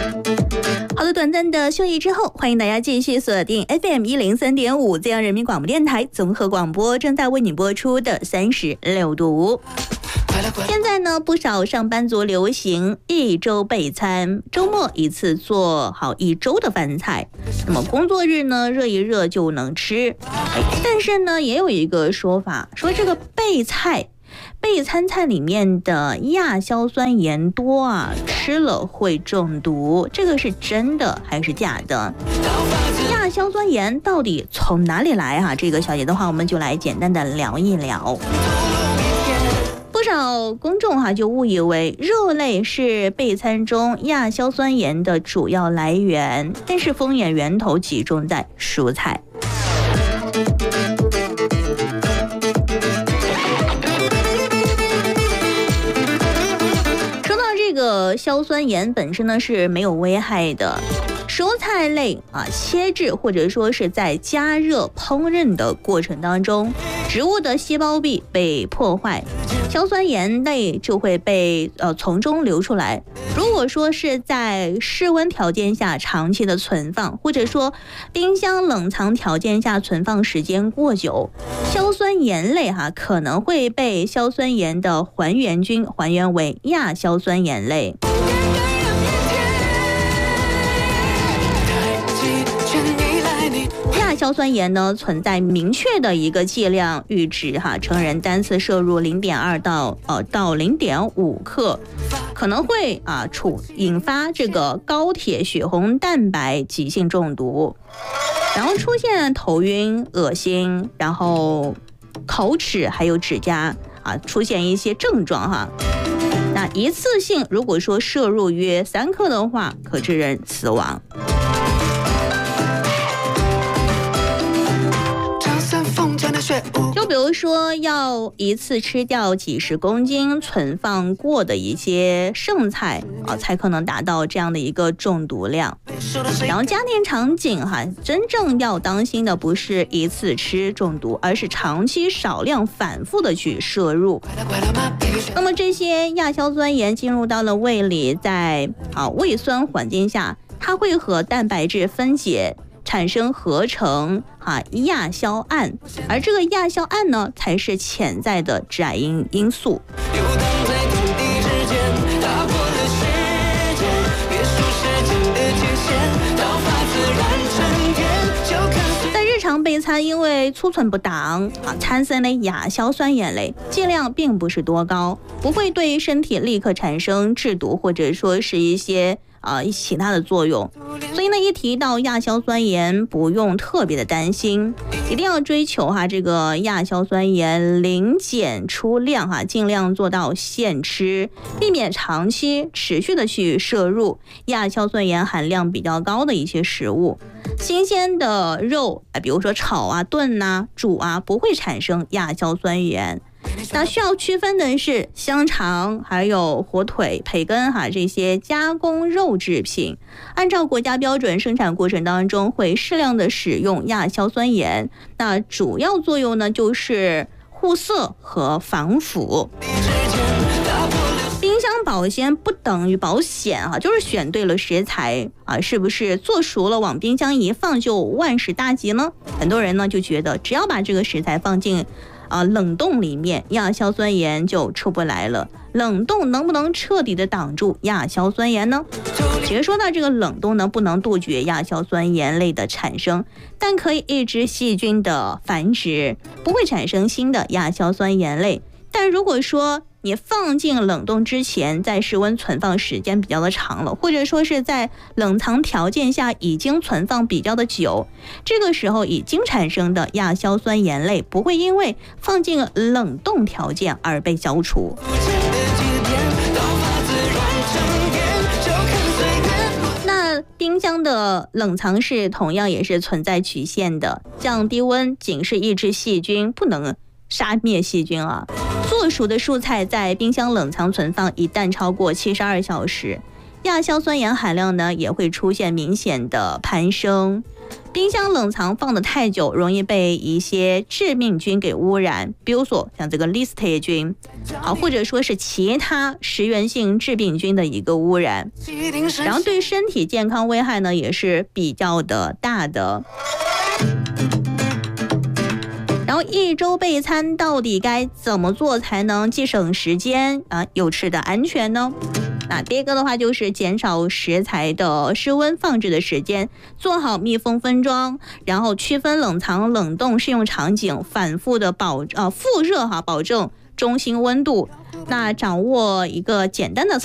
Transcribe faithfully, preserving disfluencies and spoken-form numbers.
好的，短暂的休息之后，欢迎大家继续锁定 F M 一零三点五浙江人民广播电台综合广播，正在为你播出的三十六度。现在呢，不少上班族流行一周备餐，周末一次做好一周的饭菜，那么工作日呢热一热就能吃。但是呢，也有一个说法，说这个备菜备餐菜里面的亚硝酸盐多啊，吃了会中毒，这个是真的还是假的？亚硝酸盐到底从哪里来啊？这个小姐的话，我们就来简单的聊一聊。不少公众哈、啊、就误以为肉类是备餐中亚硝酸盐的主要来源，但是风险源头集中在蔬菜。说到这个硝酸盐本身呢是没有危害的。蔬菜类啊，切制或者说是在加热烹饪的过程当中，植物的细胞壁被破坏，硝酸盐类就会被呃从中流出来。如果说是在室温条件下长期的存放，或者说冰箱冷藏条件下存放时间过久，硝酸盐类哈、啊、可能会被硝酸盐的还原菌还原为亚硝酸盐类。亚硝酸盐呢存在明确的一个剂量阈值哈，成人单次摄入零点二到呃到零点五克，可能会啊处引发这个高铁血红蛋白急性中毒，然后出现头晕、恶心，然后口齿还有指甲啊出现一些症状哈。那一次性如果说摄入约三克的话，可致人死亡。就比如说要一次吃掉几十公斤存放过的一些剩菜啊，才可能达到这样的一个中毒量。然后家庭场景哈，真正要当心的不是一次吃中毒，而是长期少量反复的去摄入。那么这些亚硝酸盐进入到了胃里，在啊胃酸环境下，它会和蛋白质分解，产生合成啊亚硝胺，而这个亚硝胺呢，才是潜在的致癌因因素。在日常备餐，因为储存不当啊，产生的亚硝酸盐类剂量并不是多高，不会对身体立刻产生制毒或者说是一些啊，其他的作用。所以呢，一提到亚硝酸盐，不用特别的担心，一定要追求哈这个亚硝酸盐零检出量哈，尽量做到限吃，避免长期持续的去摄入亚硝酸盐含量比较高的一些食物。新鲜的肉，比如说炒啊、炖啊、煮啊，不会产生亚硝酸盐。那需要区分的是香肠还有火腿、培根哈这些加工肉制品，按照国家标准生产过程当中会适量的使用亚硝酸盐，那主要作用呢就是护色和防腐。冰箱保鲜不等于保险啊，就是选对了食材啊，是不是做熟了往冰箱一放就万事大吉呢？很多人呢就觉得只要把这个食材放进啊，冷冻里面亚硝酸盐就出不来了。冷冻能不能彻底的挡住亚硝酸盐呢？其实说到这个冷冻呢，不能杜绝亚硝酸盐类的产生，但可以抑制细菌的繁殖，不会产生新的亚硝酸盐类。但如果说你放进冷冻之前，在室温存放时间比较的长了，或者说是在冷藏条件下已经存放比较的久，这个时候已经产生的亚硝酸盐类不会因为放进冷冻条件而被消除。那冰箱的冷藏室同样也是存在局限的，降低温仅是抑制细菌，不能杀灭细菌啊。做熟的蔬菜在冰箱冷藏存放一旦超过七十二小时，亚硝酸盐含量呢也会出现明显的攀升。 冰箱冷藏放得太久，容易被一些致命菌给污染，比如说像这个利斯特叶菌，好，或者说是其他食源性致病菌的一个污染，然后对身体健康危害呢也是比较的大的。然后一周备餐到底该怎么做才能既省时间啊又吃得安全呢？那第一个的话就是减少食材的室温放置的时间，做好密封分装，然后区分冷藏、冷冻适用场景，反复的保呃复热哈，保证中心温度。那掌握一个简单的操